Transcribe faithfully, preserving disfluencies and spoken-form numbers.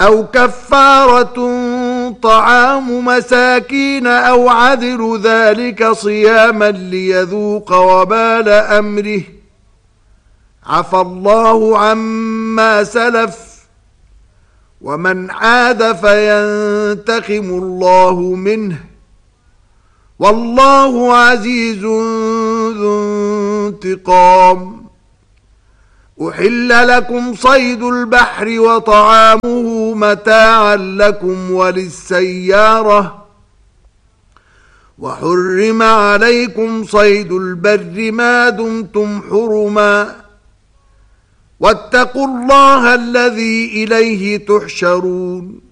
أو كفارة طعام مساكين أو عدل ذلك صياما ليذوق وبال أمره عفى الله عما سلف ومن عاد فينتقم الله منه والله عزيز ذو انتقام. أحل لكم صيد البحر وطعامه متاعا لكم وللسيارة وحرم عليكم صيد البر ما دمتم حرما واتقوا الله الذي إليه تحشرون.